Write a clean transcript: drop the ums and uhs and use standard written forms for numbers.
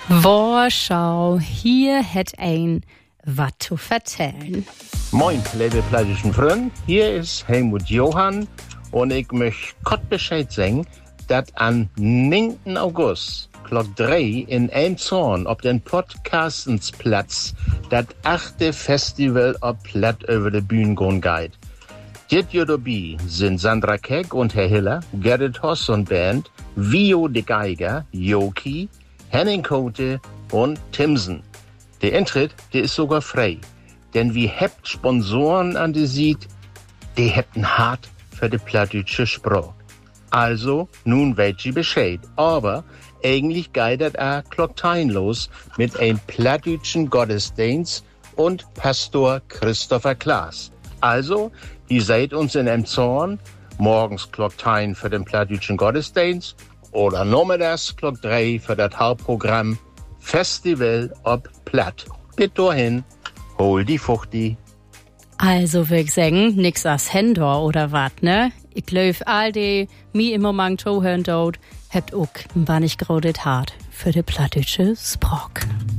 Warschau, hier hat ein was zu vertellen. Moin, liebe plattischen Freunde, hier ist Helmut Johann und ich möchte kurz Bescheid sagen, dass am 9. August, Klock 3 in Elmshorn auf den Podcastensplatz das 8. Festival auf Platt über die Bühne gehen geht. Dit Jahr dabei sind Sandra Keck und Herr Hiller, Gerrit Hoss und Band, Vio de Geiger, Joki, Henning Kote und Timsen. Der Eintritt, der ist sogar frei. Denn wir habt Sponsoren an die Seite, die hätten hart für die plattdeutsche Sprache. Also, nun weet ihr Bescheid. Aber eigentlich geht das auch Klocktein los mit einem plattdeutschen Gottesdienst und Pastor Christopher Klaas. Also, ihr seid uns in Elmshorn, morgens Klocktein für den plattdeutschen Gottesdienst oder nachmittags Klock 3 für das Hauptprogramm Festival ob Platt. Bis dahin, hol die Fuchti. Also würd ich sagen, nix als Händor oder wat, ne? Ich glaub, all die mi im Moment zuhören dort, habt auch ein wenig grodet hart für die plattdeutsche Sprache.